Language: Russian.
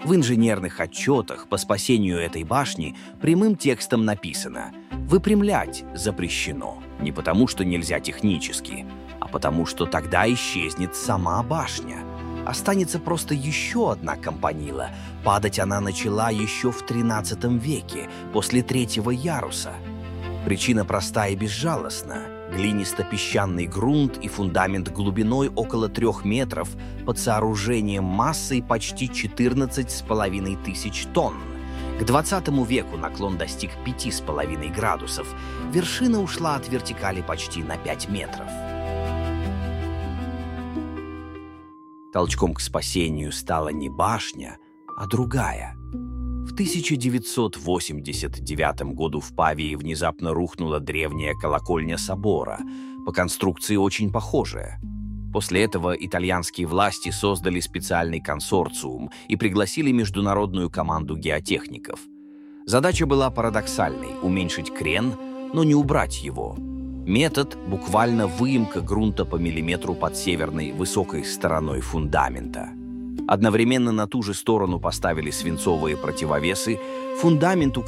В инженерных отчетах по спасению этой башни прямым текстом написано: выпрямлять запрещено не потому, что нельзя технически, а потому, что тогда исчезнет сама башня. Останется просто еще одна кампанила. Падать она начала еще в XIII веке, после третьего яруса. Причина проста и безжалостна. Глинисто-песчаный грунт и фундамент глубиной около 3 метров под сооружением массой почти 14,5 тысяч тонн. К XX веку наклон достиг 5,5 градусов. Вершина ушла от вертикали почти на 5 метров. Толчком к спасению стала не башня, а другая. В 1989 году в Павии внезапно рухнула древняя колокольня собора, по конструкции очень похожая. После этого итальянские власти создали специальный консорциум и пригласили международную команду геотехников. Задача была парадоксальной – уменьшить крен, но не убрать его. Метод – буквально выемка грунта по миллиметру под северной высокой стороной фундамента. Одновременно на ту же сторону поставили свинцовые противовесы, фундамент